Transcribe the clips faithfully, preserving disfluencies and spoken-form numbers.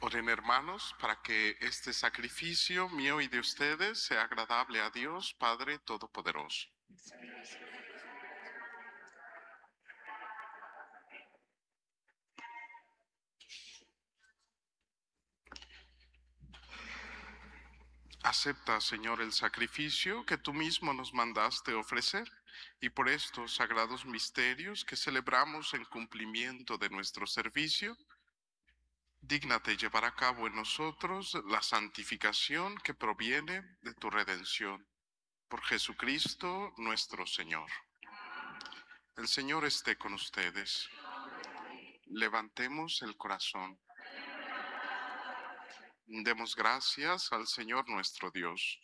Oren, hermanos, para que este sacrificio mío y de ustedes sea agradable a Dios, Padre Todopoderoso. Acepta, Señor, el sacrificio que tú mismo nos mandaste ofrecer, y por estos sagrados misterios que celebramos en cumplimiento de nuestro servicio, dígnate llevar a cabo en nosotros la santificación que proviene de tu redención. Por Jesucristo nuestro Señor. El Señor esté con ustedes. Levantemos el corazón. Demos gracias al Señor nuestro Dios.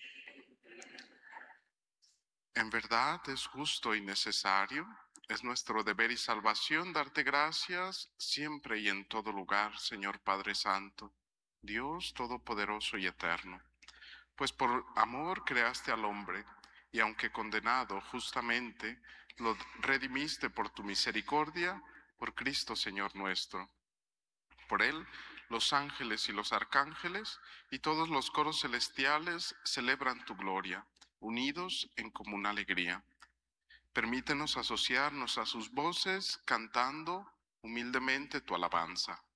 En verdad es justo y necesario, es nuestro deber y salvación darte gracias siempre y en todo lugar, Señor Padre Santo, Dios Todopoderoso y Eterno. Pues por amor creaste al hombre, y aunque condenado justamente, lo redimiste por tu misericordia, por Cristo Señor nuestro. Por él, los ángeles y los arcángeles y todos los coros celestiales celebran tu gloria, unidos en común alegría. Permítenos asociarnos a sus voces cantando humildemente tu alabanza.